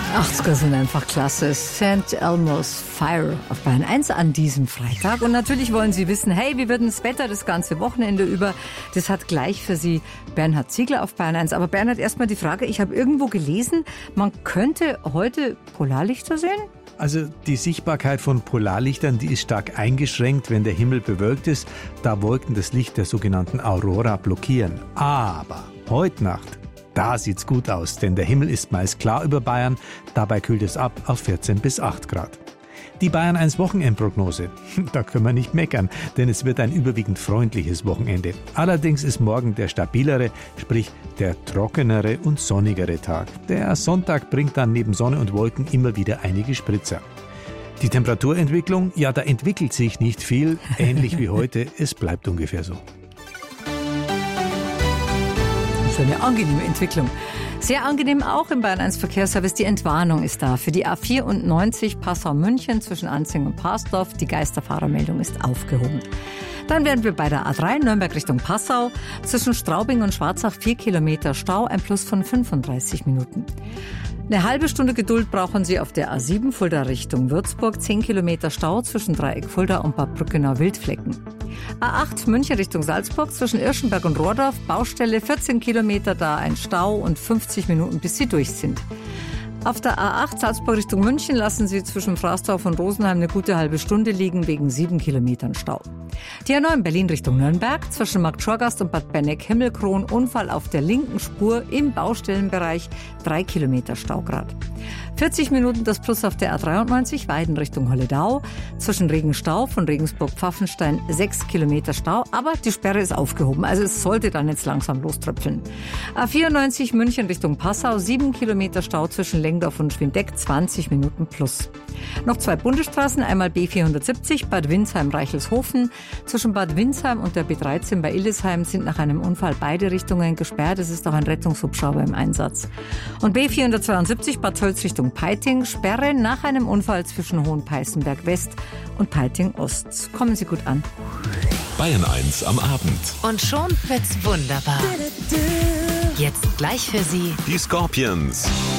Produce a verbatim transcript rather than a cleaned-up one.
achtziger sind einfach klasse. Saint Elmo's Fire auf Bayern eins an diesem Freitag. Und natürlich wollen Sie wissen, hey, wie wird denn das Wetter das ganze Wochenende über? Das hat gleich für Sie Bernhard Ziegler auf Bayern eins. Aber Bernhard, erstmal die Frage, ich habe irgendwo gelesen, man könnte heute Polarlichter sehen? Also die Sichtbarkeit von Polarlichtern, die ist stark eingeschränkt, wenn der Himmel bewölkt ist, da Wolken das Licht der sogenannten Aurora blockieren. Aber heute Nacht, da sieht's gut aus, denn der Himmel ist meist klar über Bayern, dabei kühlt es ab auf vierzehn bis acht Grad. Die Bayern eins Wochenendprognose, da können wir nicht meckern, denn es wird ein überwiegend freundliches Wochenende. Allerdings ist morgen der stabilere, sprich der trockenere und sonnigere Tag. Der Sonntag bringt dann neben Sonne und Wolken immer wieder einige Spritzer. Die Temperaturentwicklung, ja, da entwickelt sich nicht viel, ähnlich wie heute, es bleibt ungefähr so. So eine angenehme Entwicklung. Sehr angenehm auch im Bayern eins Verkehrsservice. Die Entwarnung ist da. Für die A vierundneunzig Passau-München zwischen Anzing und Parsdorf. Die Geisterfahrermeldung ist aufgehoben. Dann wären wir bei der A drei Nürnberg Richtung Passau. Zwischen Straubing und Schwarzach vier Kilometer Stau, ein Plus von fünfunddreißig Minuten. Eine halbe Stunde Geduld brauchen Sie auf der A sieben Fulda Richtung Würzburg. zehn Kilometer Stau zwischen Dreieck Fulda und Bad Brückenau-Wildflecken. A acht München Richtung Salzburg zwischen Irschenberg und Rohrdorf. Baustelle vierzehn Kilometer, da ein Stau und fünfzig Minuten, bis Sie durch sind. Auf der A acht Salzburg Richtung München lassen Sie zwischen Fraßdorf und Rosenheim eine gute halbe Stunde liegen wegen sieben Kilometern Stau. Die A neun Berlin Richtung Nürnberg zwischen Markt Schorgast und Bad Benneck-Himmelkron. Unfall auf der linken Spur im Baustellenbereich, drei Kilometer Staugrad. vierzig Minuten das Plus auf der A dreiundneunzig Weiden Richtung Holledau. Zwischen Regenstau von Regensburg-Pfaffenstein sechs Kilometer Stau, aber die Sperre ist aufgehoben, also es sollte dann jetzt langsam loströpfeln. A vierundneunzig München Richtung Passau, sieben Kilometer Stau zwischen Lengdorf und Schwindeck, zwanzig Minuten plus. Noch zwei Bundesstraßen, einmal B vierhundertsiebzig Bad Windsheim-Reichelshofen. Zwischen Bad Windsheim und der B dreizehn bei Illesheim sind nach einem Unfall beide Richtungen gesperrt. Es ist auch ein Rettungshubschrauber im Einsatz. Und B vierhundertzweiundsiebzig Bad Tölz Richtung Peiting, Sperre nach einem Unfall zwischen Hohenpeißenberg West und Peiting Ost. Kommen Sie gut an. Bayern eins am Abend. Und schon wird's wunderbar. Jetzt gleich für Sie Die Scorpions.